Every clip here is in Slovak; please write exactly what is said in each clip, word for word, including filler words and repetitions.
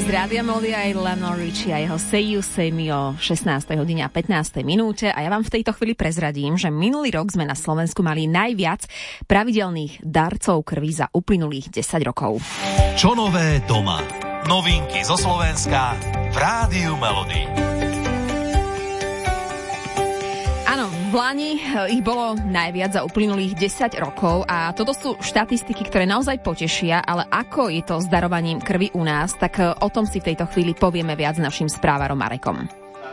Z Rádia Melody aj Lionel Richie a jeho Say You Say Me o šestnástej hodine a pätnástej minúte. A ja vám v tejto chvíli prezradím, že minulý rok sme na Slovensku mali najviac pravidelných darcov krvi za uplynulých desať rokov. Čo nové doma? Novinky zo Slovenska v Rádiu Melody. Áno, v Lani ich bolo najviac za uplynulých desať rokov a toto sú štatistiky, ktoré naozaj potešia, ale ako je to s darovaním krvi u nás, tak o tom si v tejto chvíli povieme viac s našim správarom Marekom.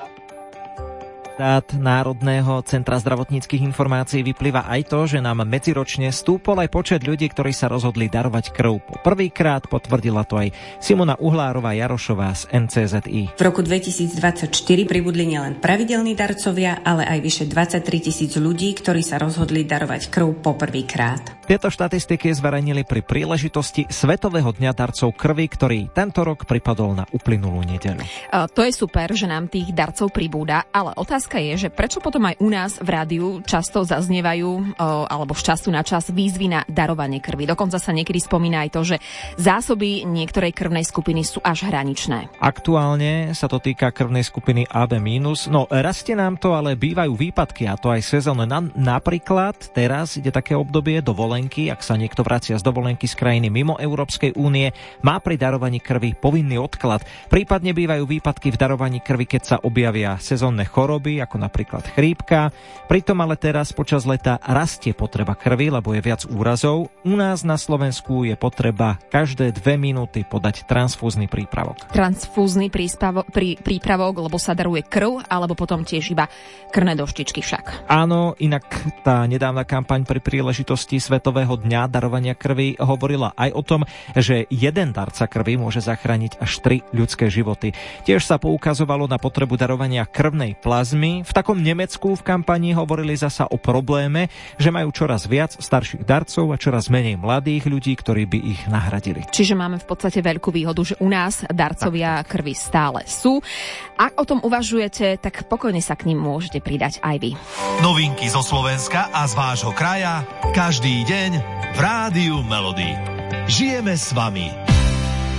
Dát Národného centra zdravotníckych informácií vyplýva aj to, že nám medziročne stúpol aj počet ľudí, ktorí sa rozhodli darovať krv. Po prvýkrát potvrdila to aj Simona Uhlárová-Jarošová z en cé zet í. V roku dvetisícdvadsaťštyri pribudli nielen pravidelní darcovia, ale aj vyše dvadsaťtri tisíc ľudí, ktorí sa rozhodli darovať krv po prvýkrát. Tieto štatistiky zverejnili pri príležitosti Svetového dňa darcov krvi, ktorý tento rok pripadol na uplynulú nedeľu. Uh, to je super, že nám tých darcov pribúda, ale otázka je, že prečo potom aj u nás v rádiu často zaznievajú alebo z času na čas výzvy na darovanie krvi. Dokonca sa niekedy spomína aj to, že zásoby niektorej krvnej skupiny sú až hraničné. Aktuálne sa to týka krvnej skupiny á bé mínus. No rastie nám to, ale bývajú výpadky a to aj sezónne. Na, napríklad teraz ide také obdobie dovolenky, ak sa niekto vracia z dovolenky z krajiny mimo Európskej únie, má pri darovaní krvi povinný odklad. Prípadne bývajú výpadky v darovaní krvi, keď sa objavia sezónne choroby, ako napríklad chrípka. Pritom ale teraz počas leta rastie potreba krvi, lebo je viac úrazov. U nás na Slovensku je potreba každé dve minúty podať transfúzny prípravok. Transfúzny príspavo, prí, prípravok, lebo sa daruje krv, alebo potom tiež iba krvné doštičky však. Áno, inak tá nedávna kampaň pri príležitosti Svetového dňa darovania krvi hovorila aj o tom, že jeden darca krvi môže zachrániť až tri ľudské životy. Tiež sa poukazovalo na potrebu darovania krvnej plazmy. V takom Nemecku v kampani hovorili zasa o probléme, že majú čoraz viac starších darcov a čoraz menej mladých ľudí, ktorí by ich nahradili. Čiže máme v podstate veľkú výhodu, že u nás darcovia tak, tak. krvi stále sú. Ak o tom uvažujete, tak pokojne sa k ním môžete pridať aj vy. Novinky zo Slovenska a z vášho kraja každý deň v Rádiu Melody. Žijeme s vami.